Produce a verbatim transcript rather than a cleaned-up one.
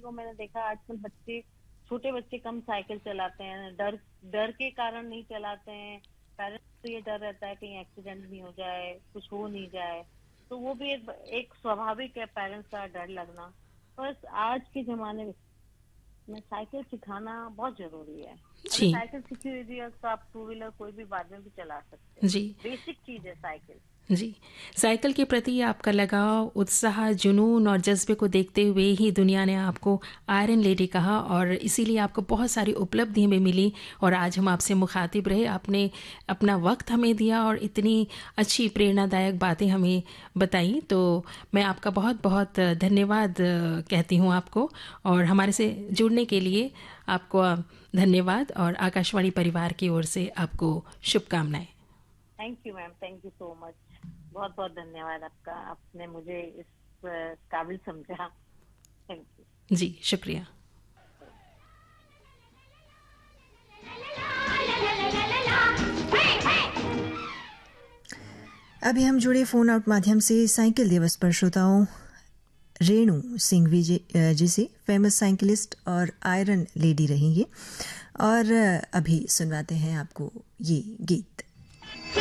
को मैंने देखा आजकल बच्चे, छोटे बच्चे कम साइकिल चलाते हैं, डर डर के कारण नहीं चलाते हैं। पेरेंट्स को ये डर रहता है कहीं एक्सीडेंट नहीं हो जाए, कुछ हो नहीं जाए, तो वो भी एक, एक स्वाभाविक है पेरेंट्स का डर लगना। बस आज के जमाने में साइकिल सिखाना बहुत जरूरी है। अगर जी। साइकिल सीखी हुई है तो आप टू व्हीलर कोई भी बाद में भी चला सकते हैं। जी। बेसिक चीज है साइकिल। जी। साइकिल के प्रति आपका लगाव, उत्साह, जुनून और जज्बे को देखते हुए ही दुनिया ने आपको आयरन लेडी कहा और इसीलिए आपको बहुत सारी उपलब्धि हमें मिली और आज हम आपसे मुखातिब रहे। आपने अपना वक्त हमें दिया और इतनी अच्छी प्रेरणादायक बातें हमें बताई, तो मैं आपका बहुत बहुत धन्यवाद कहती हूँ आपको, और हमारे से जुड़ने के लिए आपको धन्यवाद और आकाशवाणी परिवार की ओर से आपको शुभकामनाएं। Thank you ma'am, thank you so much. बहुत बहुत धन्यवाद आपका, आपने मुझे इस काबिल समझा। Thank you. जी, शुक्रिया। अभी हम जुड़े फोन आउट माध्यम से साइकिल दिवस पर श्रोताओं रेणु सिंह जी से, फेमस साइकिलिस्ट और आयरन लेडी रहेंगे, और अभी सुनवाते हैं आपको ये गीत।